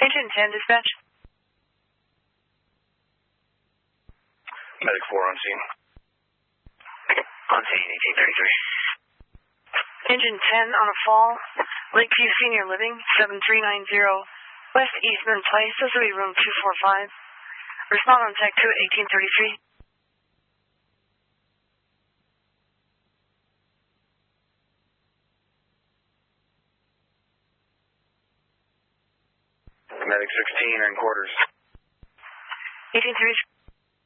Engine 10, dispatch. Medic 4 on scene. On scene, 1833. Engine 10 on a fall. Lakeview Senior Living, 7390 West Eastman Place, SOE room 245. Respond on tech 2 at 1833. Medic 16 in quarters. 1833.